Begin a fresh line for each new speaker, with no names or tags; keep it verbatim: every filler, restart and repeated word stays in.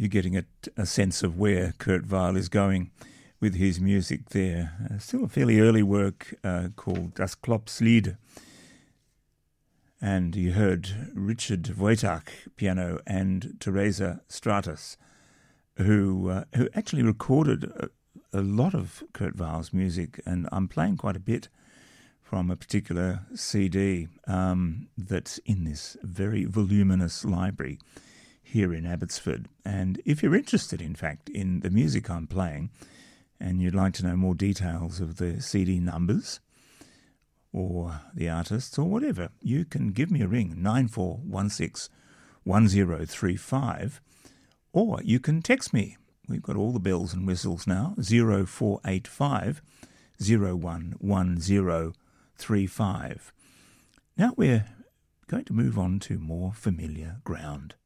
you're getting a, a sense of where Kurt Weill is going with his music there. Uh, still a fairly early work uh, called Das Klopslied. And you heard Richard Wojtak, piano, and Teresa Stratas, who uh, who actually recorded a, a lot of Kurt Weill's music, and I'm playing quite a bit from a particular C D um, that's in this very voluminous library here in Abbotsford. And if you're interested, in fact, in the music I'm playing, and you'd like to know more details of the C D numbers or the artists or whatever, you can give me a ring, nine four one six one zero three five, or you can text me. We've got all the bells and whistles now, zero four eight five zero one one zero three five. Now we're going to move on to more familiar ground.